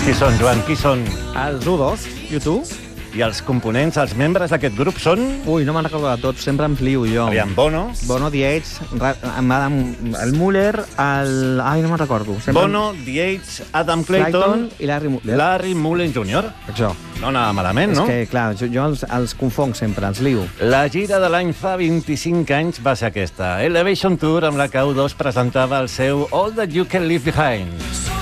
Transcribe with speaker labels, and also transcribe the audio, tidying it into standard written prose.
Speaker 1: Qui són, Joan? Qui són?
Speaker 2: Els U2, U2.
Speaker 1: I els components, els membres d'aquest grup són...
Speaker 2: Ui, no me'n recordo de tots, sempre em flio jo.
Speaker 1: Aviam, Bono.
Speaker 2: Bono, The Edge, el Muller, el... Ai, no me'n recordo.
Speaker 1: Bono, The Edge, Adam Clayton
Speaker 2: i Larry Muller.
Speaker 1: Larry Mullen Jr.
Speaker 2: Això.
Speaker 1: No anava malament, no?
Speaker 2: És que, clar, jo els confonc sempre, els lio.
Speaker 1: La gira de l'any fa 25 anys va ser aquesta. Elevation Tour, amb la que U2 presentava el seu All That You Can Leave Behind.